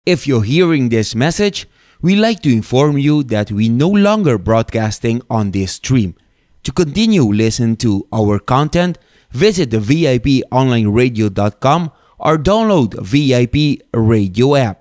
If you're hearing this message, we'd like to inform you that we no longer broadcasting on this stream. To continue listening to our content, visit the VIPonlineradio.com or download VIP Radio app.